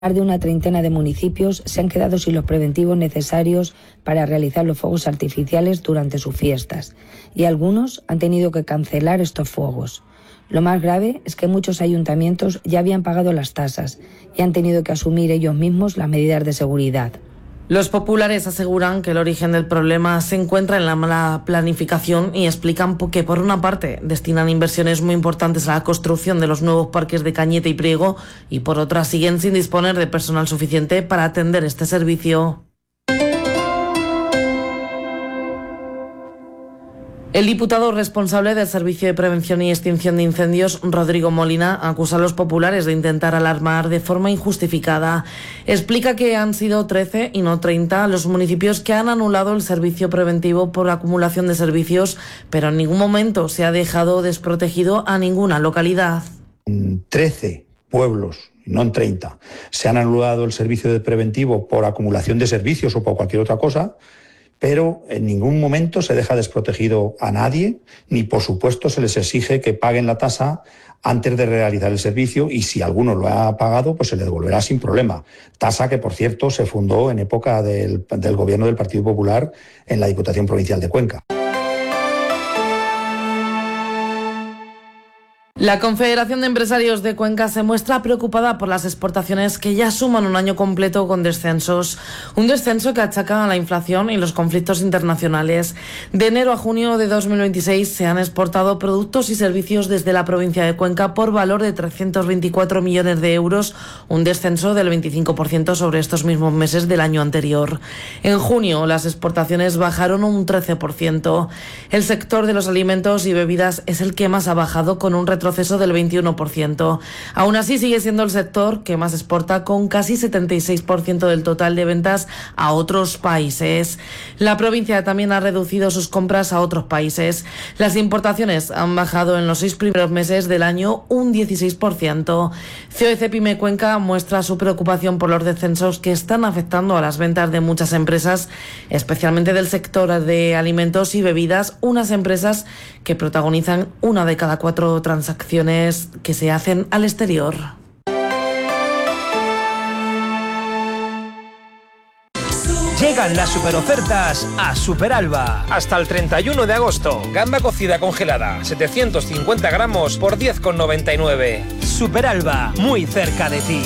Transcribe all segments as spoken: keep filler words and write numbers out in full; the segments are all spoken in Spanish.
Más de una treintena de municipios se han quedado sin los preventivos necesarios para realizar los fuegos artificiales durante sus fiestas, y algunos han tenido que cancelar estos fuegos. Lo más grave es que muchos ayuntamientos ya habían pagado las tasas y han tenido que asumir ellos mismos las medidas de seguridad. Los populares aseguran que el origen del problema se encuentra en la mala planificación y explican que, por una parte, destinan inversiones muy importantes a la construcción de los nuevos parques de Cañete y Priego y, por otra, siguen sin disponer de personal suficiente para atender este servicio. El diputado responsable del Servicio de Prevención y Extinción de Incendios, Rodrigo Molina, acusa a los populares de intentar alarmar de forma injustificada. Explica que han sido trece y no treinta los municipios que han anulado el servicio preventivo por acumulación de servicios, pero en ningún momento se ha dejado desprotegido a ninguna localidad. trece pueblos, no en treinta, se han anulado el servicio de preventivo por acumulación de servicios o por cualquier otra cosa, pero en ningún momento se deja desprotegido a nadie, ni por supuesto se les exige que paguen la tasa antes de realizar el servicio, y si alguno lo ha pagado, pues se le devolverá sin problema. Tasa que, por cierto, se fundó en época del, del gobierno del Partido Popular en la Diputación Provincial de Cuenca. La Confederación de Empresarios de Cuenca se muestra preocupada por las exportaciones que ya suman un año completo con descensos. Un descenso que achaca a la inflación y los conflictos internacionales. De enero a junio de dos mil veintiséis se han exportado productos y servicios desde la provincia de Cuenca por valor de trescientos veinticuatro millones de euros, un descenso del veinticinco por ciento sobre estos mismos meses del año anterior. En junio las exportaciones bajaron un trece por ciento. El sector de los alimentos y bebidas es el que más ha bajado, con un retroceso del veintiuno por ciento. Aún así sigue siendo el sector que más exporta, con casi setenta y seis por ciento del total de ventas a otros países. La provincia también ha reducido sus compras a otros países. Las importaciones han bajado en los seis primeros meses del año un dieciséis por ciento. C O E C Pyme Cuenca muestra su preocupación por los descensos que están afectando a las ventas de muchas empresas, especialmente del sector de alimentos y bebidas, unas empresas que protagonizan una de cada cuatro transacciones que se hacen al exterior. Llegan las superofertas a Superalba. Hasta el treinta y uno de agosto. Gamba cocida congelada, setecientos cincuenta gramos por diez con noventa y nueve. Superalba, muy cerca de ti.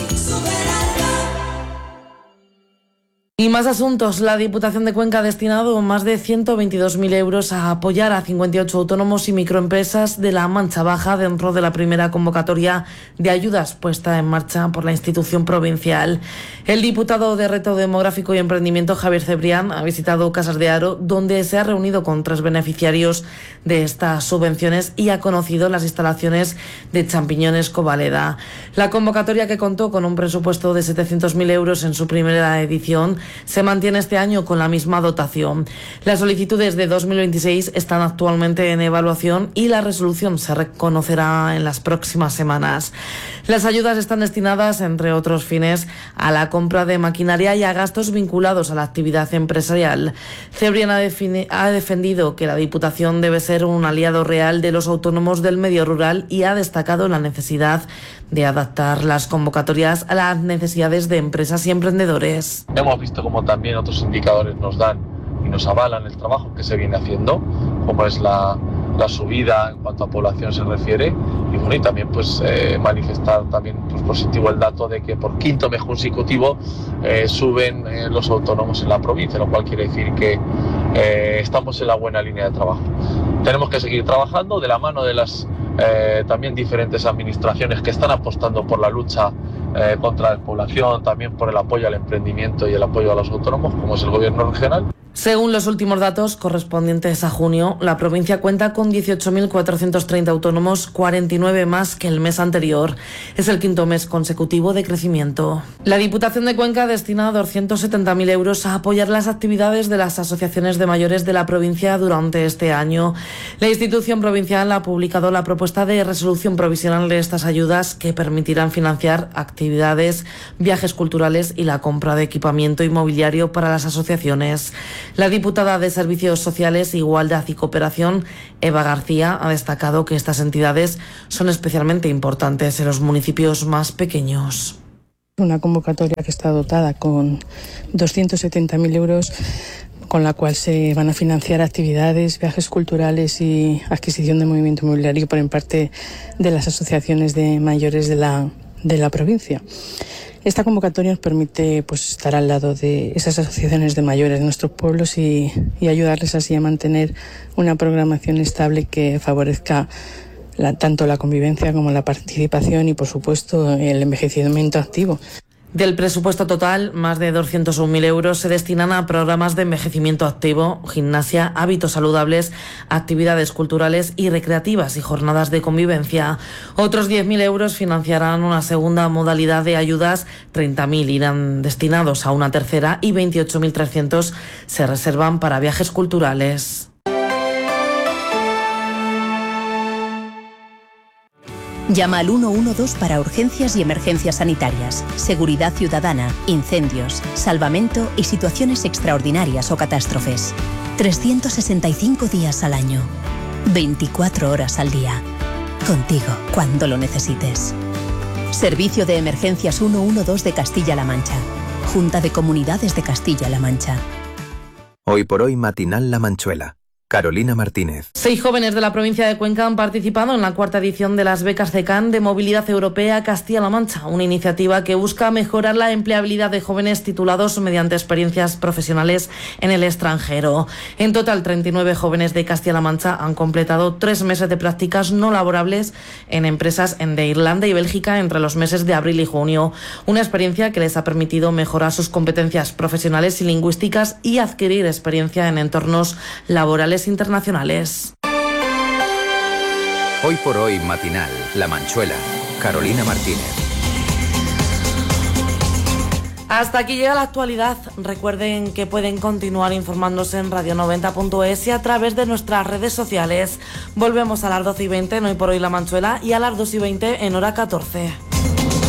Y más asuntos. La Diputación de Cuenca ha destinado más de ciento veintidós mil euros a apoyar a cincuenta y ocho autónomos y microempresas de la Mancha Baja dentro de la primera convocatoria de ayudas puesta en marcha por la institución provincial. El diputado de Reto Demográfico y Emprendimiento, Javier Cebrián, ha visitado Casas de Haro, donde se ha reunido con tres beneficiarios de estas subvenciones y ha conocido las instalaciones de Champiñones Covaleda. La convocatoria, que contó con un presupuesto de setecientos mil euros en su primera edición, se mantiene este año con la misma dotación. Las solicitudes de dos mil veintiséis están actualmente en evaluación y la resolución se reconocerá en las próximas semanas. Las ayudas están destinadas, entre otros fines, a la compra de maquinaria y a gastos vinculados a la actividad empresarial. Cebrián ha, defini- ha defendido que la Diputación debe ser un aliado real de los autónomos del medio rural y ha destacado la necesidad de adaptar las convocatorias a las necesidades de empresas y emprendedores. Hemos visto como también otros indicadores nos dan y nos avalan el trabajo que se viene haciendo, como es la, la subida en cuanto a población se refiere, y bueno, y también pues eh, manifestar también pues, positivo el dato de que por quinto mes consecutivo eh, suben eh, los autónomos en la provincia, lo cual quiere decir que eh, estamos en la buena línea de trabajo. Tenemos que seguir trabajando de la mano de las eh, también diferentes administraciones que están apostando por la lucha eh, contra la despoblación, también por el apoyo al emprendimiento y el apoyo a los autónomos, como es el gobierno regional. Según los últimos datos correspondientes a junio, la provincia cuenta con dieciocho mil cuatrocientos treinta autónomos, cuarenta y nueve más que el mes anterior. Es el quinto mes consecutivo de crecimiento. La Diputación de Cuenca destina doscientos setenta mil euros a apoyar las actividades de las asociaciones de mayores de la provincia durante este año. La institución provincial ha publicado la propuesta de resolución provisional de estas ayudas, que permitirán financiar actividades, viajes culturales y la compra de equipamiento inmobiliario para las asociaciones. La diputada de Servicios Sociales, Igualdad y Cooperación, Eva García, ha destacado que estas entidades son especialmente importantes en los municipios más pequeños. Una convocatoria que está dotada con doscientos setenta mil euros, con la cual se van a financiar actividades, viajes culturales y adquisición de movimiento inmobiliario por parte de las asociaciones de mayores de la, de la provincia. Esta convocatoria nos permite pues, estar al lado de esas asociaciones de mayores de nuestros pueblos y, y ayudarles así a mantener una programación estable que favorezca la, tanto la convivencia como la participación y, por supuesto, el envejecimiento activo. Del presupuesto total, más de doscientos un mil euros se destinan a programas de envejecimiento activo, gimnasia, hábitos saludables, actividades culturales y recreativas y jornadas de convivencia. Otros diez mil euros financiarán una segunda modalidad de ayudas, treinta mil irán destinados a una tercera y veintiocho mil trescientos se reservan para viajes culturales. Llama al uno uno dos para urgencias y emergencias sanitarias, seguridad ciudadana, incendios, salvamento y situaciones extraordinarias o catástrofes. trescientos sesenta y cinco días al año, veinticuatro horas al día. Contigo cuando lo necesites. Servicio de Emergencias ciento doce de Castilla-La Mancha. Junta de Comunidades de Castilla-La Mancha. Hoy por hoy matinal La Manchuela. Carolina Martínez. Seis jóvenes de la provincia de Cuenca han participado en la cuarta edición de las becas CECAN de Movilidad Europea Castilla-La Mancha, una iniciativa que busca mejorar la empleabilidad de jóvenes titulados mediante experiencias profesionales en el extranjero. En total, treinta y nueve jóvenes de Castilla-La Mancha han completado tres meses de prácticas no laborables en empresas de Irlanda y Bélgica entre los meses de abril y junio, una experiencia que les ha permitido mejorar sus competencias profesionales y lingüísticas y adquirir experiencia en entornos laborales internacionales. Hoy por hoy matinal, La Manchuela, Carolina Martínez. Hasta aquí llega la actualidad. Recuerden que pueden continuar informándose en radio noventa punto es y a través de nuestras redes sociales. Volvemos a las doce y veinte en Hoy por hoy La Manchuela y a las dos y veinte en hora catorce.